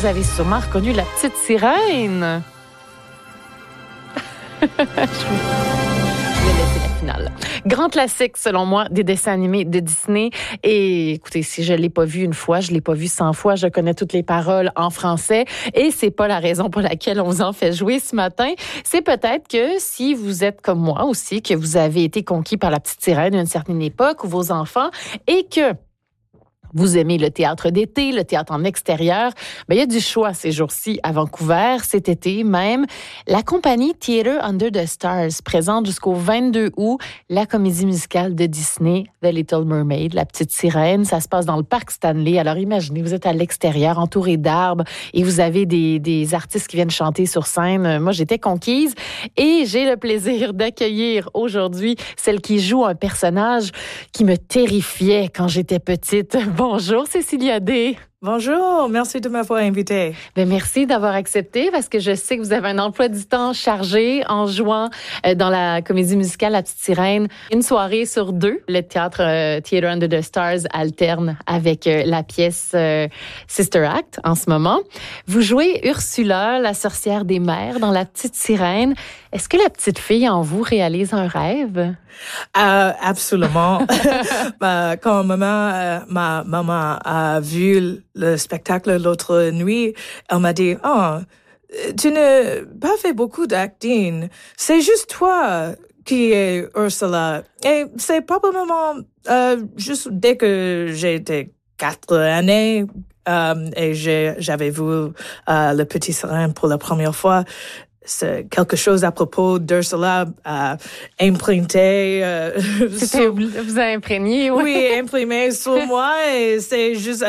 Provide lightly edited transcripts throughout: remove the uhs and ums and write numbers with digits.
vous avez sûrement reconnu la petite sirène. Je vais laisser la finale. Grand classique, selon moi, des dessins animés de Disney. Et écoutez, si je l'ai pas vu une fois, je l'ai pas vu 100 fois, je connais toutes les paroles en français. Et c'est pas la raison pour laquelle on vous en fait jouer ce matin. C'est peut-être que si vous êtes comme moi aussi, que vous avez été conquis par la petite sirène à une certaine époque, ou vos enfants, et que vous aimez le théâtre d'été, le théâtre en extérieur, il y a du choix ces jours-ci à Vancouver, cet été même. La compagnie Theatre Under the Stars présente jusqu'au 22 août la comédie musicale de Disney, The Little Mermaid, La Petite Sirène. Ça se passe dans le parc Stanley. Alors imaginez, vous êtes à l'extérieur, entouré d'arbres, et vous avez des artistes qui viennent chanter sur scène. Moi, j'étais conquise et j'ai le plaisir d'accueillir aujourd'hui celle qui joue un personnage qui me terrifiait quand j'étais petite. Bonjour, Cécilia D. Bonjour, merci de m'avoir invitée. Merci d'avoir accepté parce que je sais que vous avez un emploi du temps chargé en jouant dans la comédie musicale La Petite Sirène. Une soirée sur deux, le théâtre Theatre Under the Stars alterne avec la pièce Sister Act en ce moment. Vous jouez Ursula, la sorcière des mers, dans La Petite Sirène. Est-ce que la petite fille en vous réalise un rêve? Absolument. Quand ma maman a vu le spectacle l'autre nuit, elle m'a dit, « Oh, tu n'as pas fait beaucoup d'acting. C'est juste toi qui es Ursula. » Et c'est probablement juste dès que j'étais 4 années et j'avais vu le Petit Sirène pour la première fois. C'est quelque chose à propos d'Ursula imprinté. Vous a imprégné, oui. Oui, imprimé sur moi. Et c'est juste,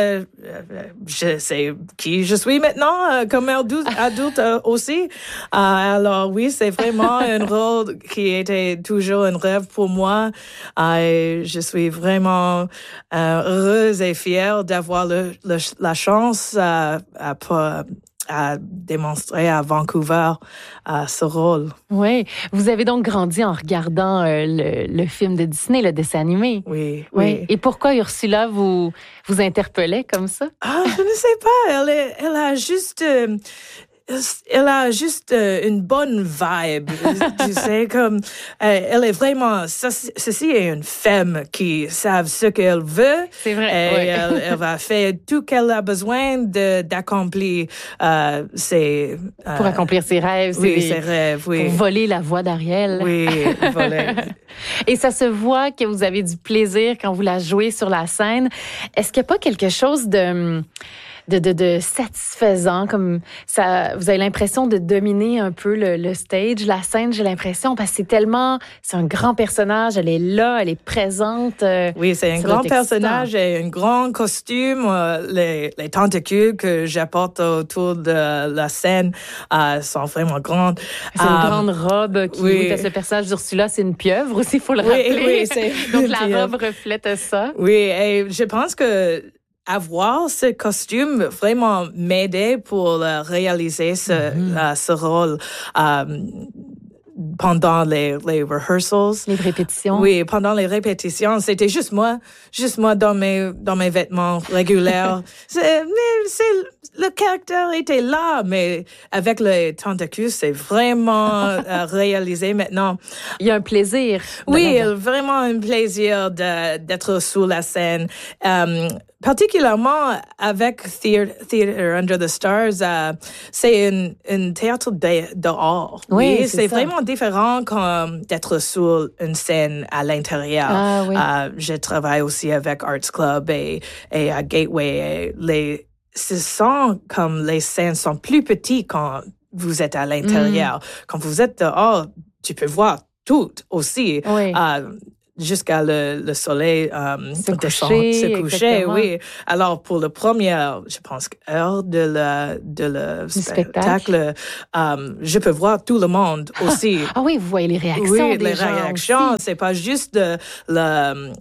je sais qui je suis maintenant, comme adulte aussi. Alors oui, c'est vraiment un rôle qui était toujours un rêve pour moi. Je suis vraiment heureuse et fière d'avoir la chance à démontrer à Vancouver ce rôle. Oui. Vous avez donc grandi en regardant le film de Disney, le dessin animé. Oui. Et pourquoi Ursula vous interpellait comme ça? Je ne sais pas. Elle a juste une bonne vibe, tu sais, comme elle est vraiment, ceci est une femme qui savent ce qu'elle veut. C'est vrai. Et elle va faire tout qu'elle a besoin d'accomplir pour accomplir ses rêves. Ses rêves, oui. Pour voler la voix d'Ariel. Oui, voler. Et ça se voit que vous avez du plaisir quand vous la jouez sur la scène. Est-ce qu'il n'y a pas quelque chose de satisfaisant, comme ça, vous avez l'impression de dominer un peu le stage, la scène, j'ai l'impression, parce que c'est un grand personnage, elle est là, elle est présente. Oui, c'est un grand personnage et un grand costume. Les tentacules que j'apporte autour de la scène sont vraiment grandes. C'est une grande robe qui ce personnage d'Ursula, c'est une pieuvre aussi, il faut le rappeler. Oui, donc la robe reflète ça. Oui, et je pense que avoir ce costume vraiment m'aidait pour réaliser ce rôle pendant les rehearsals. Les répétitions. Oui, pendant les répétitions, c'était juste moi dans mes vêtements réguliers. Le caractère était là, mais avec les tentacules, c'est vraiment réalisé maintenant. Il y a un plaisir. Oui, vraiment un plaisir d'être sur la scène. Particulièrement avec Theatre Under the Stars, c'est un théâtre dehors. Oui, c'est vraiment différent d'être sur une scène à l'intérieur. Je travaille aussi avec Arts Club et à Gateway. Ce sont comme les scènes sont plus petites quand vous êtes à l'intérieur. Quand vous êtes dehors, tu peux voir tout aussi. Oui. Jusqu'à le soleil se coucher, oui. Alors pour la première, je pense, heure de le spectacle, je peux voir tout le monde aussi. Oui, vous voyez les réactions. Oui, les réactions. C'est pas juste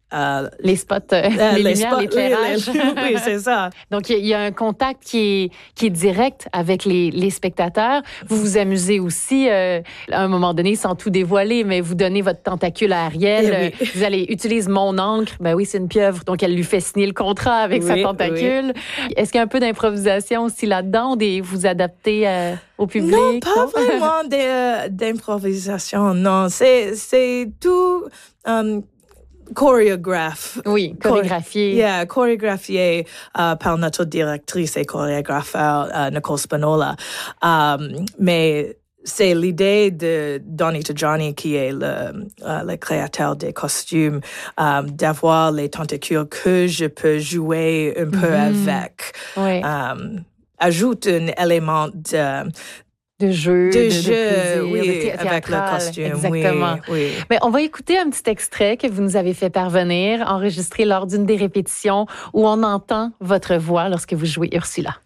les spots, les lumières, spots, l'éclairage. Oui, c'est ça. Donc, il y a un contact qui est direct avec les spectateurs. Vous vous amusez aussi, à un moment donné, sans tout dévoiler, mais vous donnez votre tentacule à Ariel. Oui. Vous allez utiliser mon encre. Ben oui, c'est une pieuvre. Donc, elle lui fait signer le contrat avec sa tentacule. Oui. Est-ce qu'il y a un peu d'improvisation aussi là-dedans? Vous adaptez au public? Non, pas vraiment d'improvisation. Non, c'est tout... chorégraphe. Oui, chorégraphié. Chorégraphié par notre directrice et chorégraphe Nicole Spanola. Mais c'est l'idée de Donny Tajani, qui est le créateur des costumes, d'avoir les tentacules que je peux jouer un peu avec. Oui. Ajoute un élément de jeu, plaisir, oui, avec le costume. Exactement. Oui. Mais on va écouter un petit extrait que vous nous avez fait parvenir, enregistré lors d'une des répétitions où on entend votre voix lorsque vous jouez Ursula.